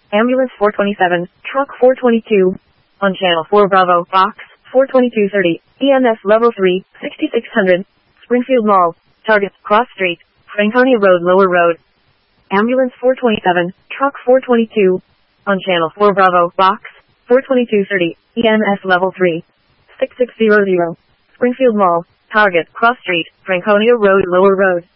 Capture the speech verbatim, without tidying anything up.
Ambulance four twenty-seven, Truck four twenty-two. On Channel four Bravo, Box four twenty-two thirty, E M S Level three, sixty-six hundred. Springfield Mall. Target, Cross Street, Franconia Road Lower Road. Ambulance four twenty-seven, Truck four twenty-two. On Channel four Bravo, Box four twenty-two thirty, E M S Level three, sixty-six hundred. Springfield Mall. Target, Cross Street, Franconia Road Lower Road.